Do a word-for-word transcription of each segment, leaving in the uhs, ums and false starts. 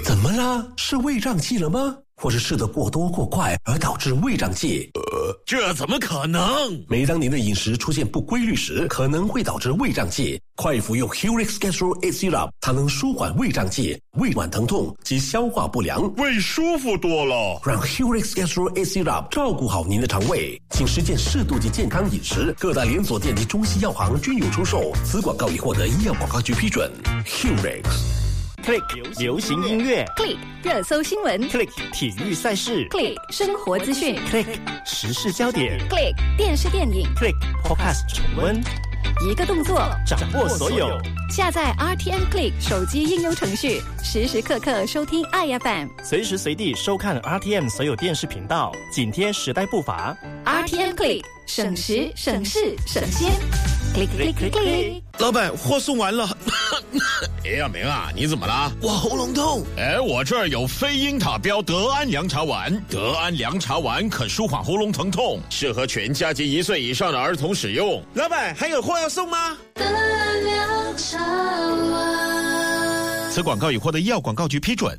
怎么了？是胃胀气了吗？或是吃得过多过快而导致胃胀气？ 呃，这怎么可能？ 每当您的饮食出现不规律时，可能会导致胃胀气。快服用 Hurix Gastro eight Syrup， 它能舒缓胃胀气、胃脘疼痛及消化不良， 胃舒服多了。 让 Hurix Gastro eight Syrup 照顾好您的肠胃，请实践适度及健康饮食。各大连锁店及中西药行均有出售。此广告已获得医药广告局批准。Hurix。Click 流行音乐 ，Click 热搜新闻 ，Click 体育赛事 ，Click 生活资讯 ，Click 时事焦点 ，Click 电视电影 ，Click Podcast 重温， 一个动作掌握所有。 下载 R T M Click 手机应用程序，时时刻刻收听 I F M， 随时随地收看 R T M 所有电视频道，紧贴时代步伐。 R T M Click 省时省事省先 ，Click Click Click Click。 老板，货送完了。哎呀，明啊，你怎么了？ 我喉咙痛。 哎，我这儿有飞鹰塔标德安凉茶丸，德安凉茶丸可舒缓喉咙疼痛，适合全家及一岁以上的儿童使用。 老板，还有货要送吗？ 德安凉茶丸。 此广告已获得医药广告局批准。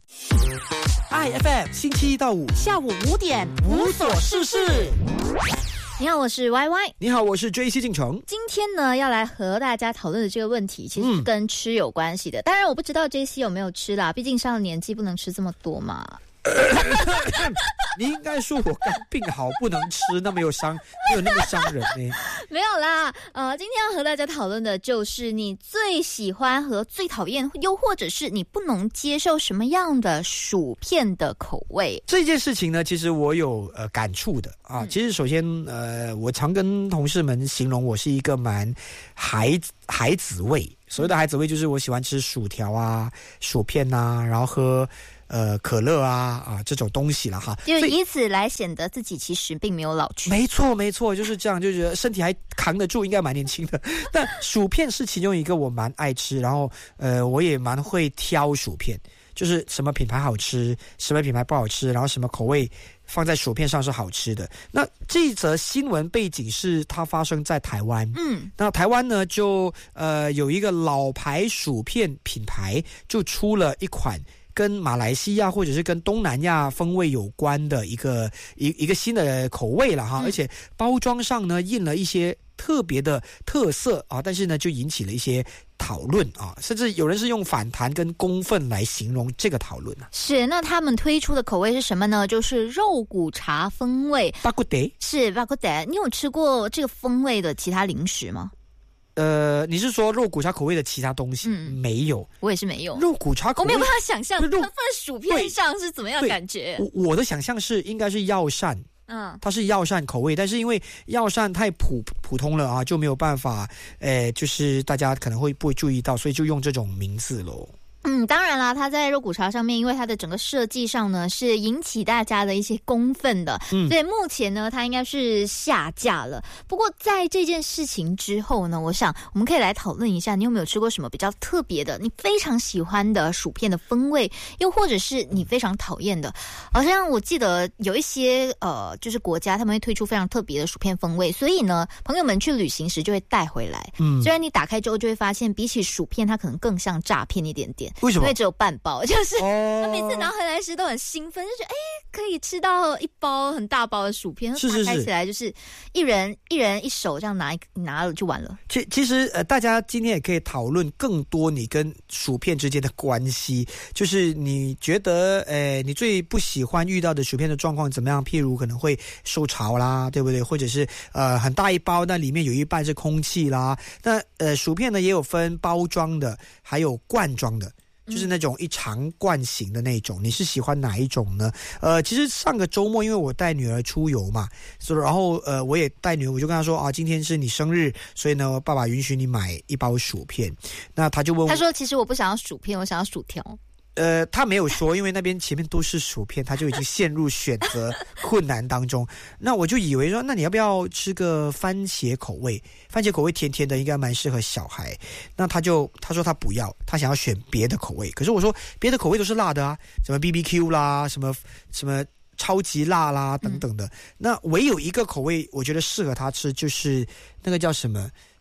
I F M 星期一到五下午五点无所事事。 你好，我是 Y Y。 你好，我是 J C 进城。 今天呢，要来和大家讨论的这个问题，其实是跟吃有关系的。嗯、当然，我不知道 J C 有没有吃啦，毕竟上了年纪不能吃这么多嘛。 你应该说我肝病好不能吃，那么有伤，没有那么伤人呢。 没有啦，呃，今天要和大家讨论的就是你最喜欢和最讨厌，又或者是你不能接受什么样的薯片的口味。 这件事情呢，其实我有呃感触的啊。嗯、其实首先呃，我常跟同事们形容我是一个蛮孩子孩子味。所谓的孩子味就是我喜欢吃薯条啊、薯片啊，然后喝呃可乐啊啊这种东西了哈， 就以此来显得自己其实并没有老去。 没错没错，就是这样，就觉得身体还扛得住，应该蛮年轻的。但薯片是其中一个我蛮爱吃，然后呃我也蛮会挑薯片，就是什么品牌好吃，什么品牌不好吃，然后什么口味放在薯片上是好吃的。那这则新闻背景是它发生在台湾，嗯，那台湾呢就呃有一个老牌薯片品牌就出了一款跟马来西亚或者是跟东南亚风味有关的一个一一个新的口味了哈，嗯、而且包装上呢印了一些特别的特色啊，但是呢就引起了一些讨论啊，甚至有人是用反弹跟公愤来形容这个讨论啊。 是，那他们推出的口味是什么呢？就是肉骨茶风味。 巴骨德是巴骨德，你有吃过这个风味的其他零食吗？ 呃，你是说肉骨茶口味的其他东西？嗯，没有， 我也是没有。 肉骨茶口味， 我没有办法想象它放在薯片上是怎么样的感觉。 我我的想象是应该是药膳。嗯，它是药膳口味，但是因为药膳太普普通了啊，就没有办法，呃，就是大家可能会不会注意到，所以就用这种名字咯。 嗯，当然啦，它在肉骨茶上面，因为它的整个设计上呢，是引起大家的一些公愤的，嗯，所以目前呢，它应该是下架了。不过在这件事情之后呢，我想我们可以来讨论一下，你有没有吃过什么比较特别的，你非常喜欢的薯片的风味，又或者是你非常讨厌的？好像我记得有一些呃，就是国家他们会推出非常特别的薯片风味，所以呢，朋友们去旅行时就会带回来。嗯，虽然你打开之后就会发现，比起薯片，它可能更像诈骗一点点。 为什么？ 因为只有半包，就是他每次拿回来时都很兴奋，就觉得哎，可以吃到一包很大包的薯片， 是是是， 打开起来就是一人一人一手这样拿拿了就完了。 其其实呃，大家今天也可以讨论更多你跟薯片之间的关系，就是你觉得呃，你最不喜欢遇到的薯片的状况怎么样？譬如可能会受潮啦，对不对？或者是呃很大一包，但里面有一半是空气啦。那呃，薯片呢也有分包装的，还有罐装的。就是那种一长罐型的那种，你是喜欢哪一种呢？呃，其实上个周末因为我带女儿出游嘛，所以然后呃我也带女儿，我就跟她说啊，今天是你生日，所以呢爸爸允许你买一包薯片。那她就问我， 她说其实我不想要薯片，我想要薯条。 呃，他没有说，因为那边前面都是薯片，他就已经陷入选择困难当中。那我就以为说，那你要不要吃个番茄口味？番茄口味甜甜的，应该蛮适合小孩。那他就他说他不要，他想要选别的口味。可是我说别的口味都是辣的啊，什么 B B Q 啦，什么什么超级辣啦等等的。嗯、那唯有一个口味，我觉得适合他吃，就是那个叫什么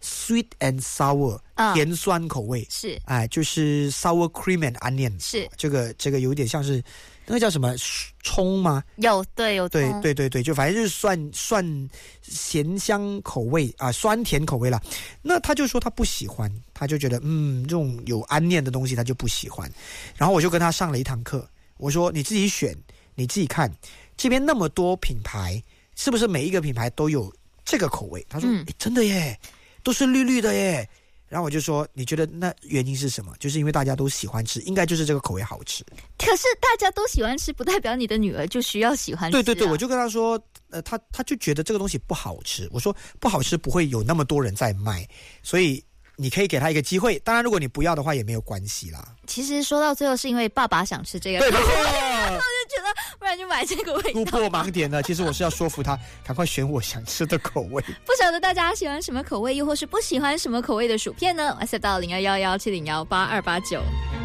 sweet and sour、 嗯、 甜酸口味， 是哎，就是 sour cream and onion， 是这个这个有点像是那个叫什么葱吗？ 有对有对对对对，就反正就是蒜蒜咸香口味啊，酸甜口味啦。那他就说他不喜欢，他就觉得嗯，这种有安念的东西他就不喜欢。然后我就跟他上了一堂课，我说你自己选，你自己看，这边那么多品牌，是不是每一个品牌都有这个口味？他说、嗯、真的耶，都是绿绿的耶。然后我就说，你觉得那原因是什么？就是因为大家都喜欢吃，应该就是这个口味好吃。 可是大家都喜欢吃，不代表你的女儿就需要喜欢吃、啊。 对对对，我就跟他说，呃，他他就觉得这个东西不好吃。我说不好吃不会有那么多人在卖，所以你可以给他一个机会。当然，如果你不要的话也没有关系啦。 其实说到最后是因为爸爸想吃这个， 对对对， 我就觉得不然就买这个味道。 突破盲点了，其实我是要说服他赶快选我想吃的口味。 不晓得大家喜欢什么口味，又或是不喜欢什么口味的薯片呢？WhatsApp到零二幺幺七零幺八二八九。